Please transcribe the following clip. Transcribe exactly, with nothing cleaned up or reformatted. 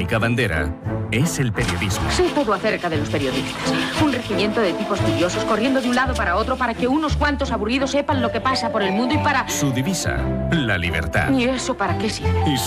única bandera es el periodismo. Sé todo acerca de los periodistas. Un regimiento de tipos curiosos corriendo de un lado para otro para que unos cuantos aburridos sepan lo que pasa por el mundo y para... Su divisa, la libertad. ¿Y eso para qué sirve? Y